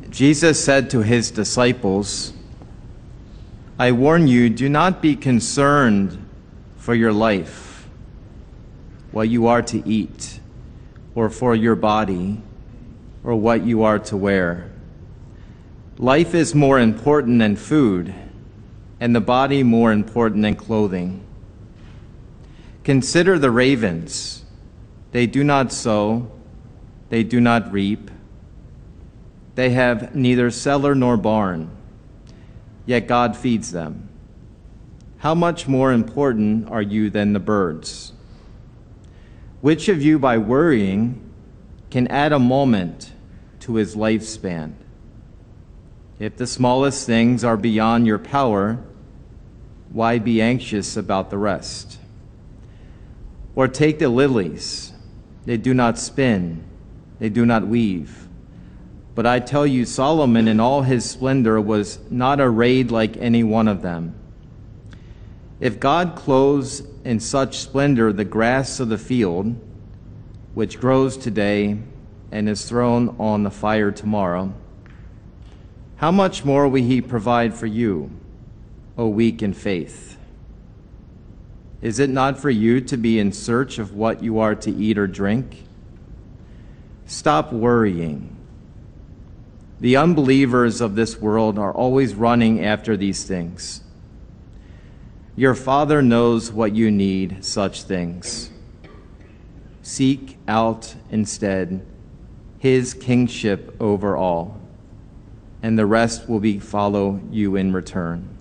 Jesus said to his disciples, "I warn you, do not be concerned for your life, what you are to eat, or for your body, or what you are to wear. Life is more important than food, and the body more important than clothing. Consider the ravens. They do not sow, they do not reap. They have neither cellar nor barn, yet God feeds them. How much more important are you than the birds? Which of you, by worrying, can add a moment to his lifespan? If the smallest things are beyond your power, why be anxious about the rest? Or take the lilies. They do not spin, they do not weave. But I tell you, Solomon in all his splendor was not arrayed like any one of them. If God clothes in such splendor the grass of the field, which grows today and is thrown on the fire tomorrow, how much more will he provide for you, O weak in faith? Is it not for you to be in search of what you are to eat or drink? Stop worrying. The unbelievers of this world are always running after these things. Your Father knows what you need, such things. Seek out instead his kingship over all, and the rest will follow you in return.